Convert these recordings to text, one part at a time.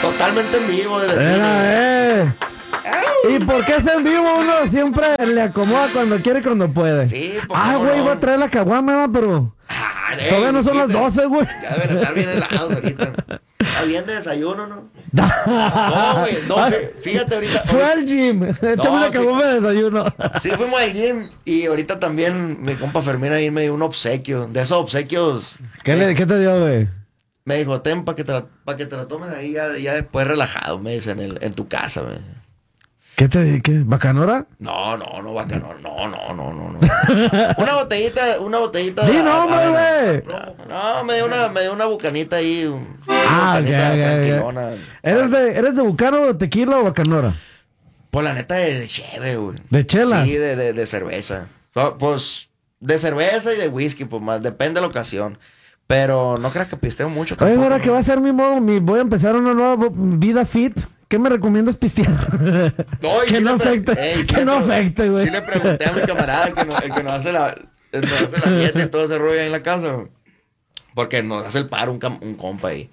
Totalmente en vivo. ¿Y por qué es en vivo? Uno siempre le acomoda cuando quiere y cuando puede. Sí, pues, güey, voy a traer la caguama, pero todavía no son las 12, güey. Ya deben estar bien helados ahorita. Está bien de desayuno, ¿no? No, güey, no, fíjate ahorita. Fue al gym, échame una caguama de desayuno. Sí, fuimos al gym y ahorita también mi compa Fermín ahí me dio un obsequio. De esos obsequios. ¿Qué te dio, güey? Me dijo, ten, para que te la tomes ahí ya después relajado, me dice, en tu casa, me dice. ¿Qué? ¿Bacanora? No, Bacanora, no. Una botellita. Sí, no, güey. No, me dio una bucanita ahí. Tranquilona. ¿Eres de Bucano, de tequila o Bacanora? Pues la neta de cheve, güey. ¿De chela? Sí, de cerveza. Pues de cerveza y de whisky, pues más, depende de la ocasión. Pero no creas que pisteo mucho tampoco. Oye, ahora que va a ser voy a empezar una nueva vida fit. ¿Qué me recomiendas pistear? No, que no afecte, güey. Sí le pregunté a mi camarada que nos hace la dieta y todo ese rollo ahí en la casa, güey. Porque nos hace el paro un compa ahí.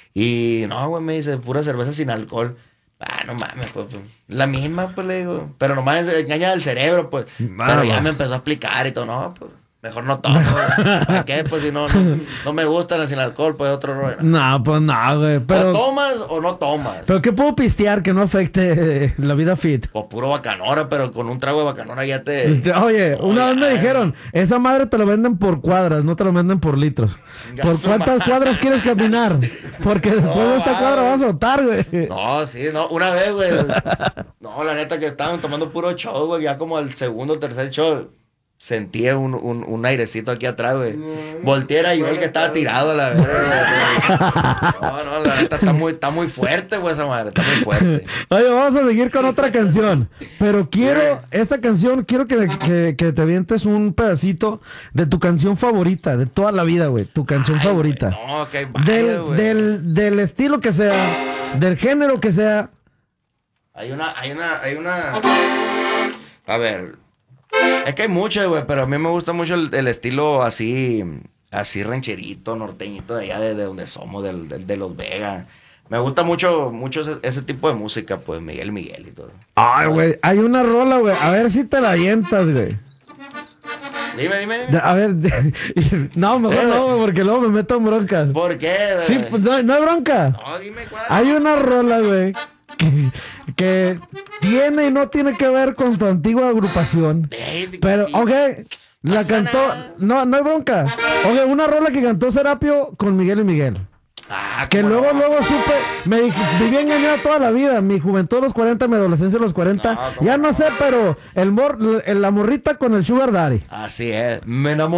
Y no, güey, me dice, pura cerveza sin alcohol. No mames, pues, la misma, pues, le digo. Pero nomás engaña el cerebro, pues. Pero ya me empezó a explicar y todo, no, pues. Mejor no tomo, güey. ¿Para qué? Pues si no me gusta la sin alcohol, pues otro rollo. No, pues no, güey. Pero... ¿O tomas o no tomas? ¿Pero qué puedo pistear que no afecte la vida fit? O puro Bacanora, pero con un trago de Bacanora ya te... Oye, una vez me dijeron, esa madre te lo venden por cuadras, no te lo venden por litros. ¿Por cuántas cuadras quieres caminar? Porque después de esta cuadra vas a soltar, güey. No, sí, no. Una vez, güey. No, la neta que estaban tomando puro show, güey. Ya como el segundo o tercer show. Sentía un airecito aquí atrás, güey. Volteara y yo el que estaba tirado a la verga. No, la neta está muy fuerte, güey, esa madre. Está muy fuerte. Oye, vamos a seguir con otra canción. Pero esta canción, quiero que te avientes un pedacito de tu canción favorita, de toda la vida, güey. Tu canción favorita. Güey, no, que hay varias, güey. Del estilo que sea, del género que sea. Hay una. A ver. Es que hay muchas, güey, pero a mí me gusta mucho el estilo así rancherito, norteñito de allá de donde somos, de Los Vegas. Me gusta mucho ese tipo de música, pues, Miguel y todo. Ay, güey, hay una rola, güey, a ver si te la avientas, güey. Dime. A ver, no, mejor no, güey, porque luego me meto en broncas. ¿Por qué, güey? Sí, no hay bronca. No, dime cuál. Hay una rola, güey, que tiene y no tiene que ver con tu antigua agrupación. Pero, la cantó. No hay bronca. Una rola que cantó Serapio con Miguel y Miguel. Que luego supe, viví engañado toda la vida. Mi juventud a los 40, mi adolescencia a los 40. Ya no sé, pero la morrita con el Sugar Daddy. Así es, me enamoré.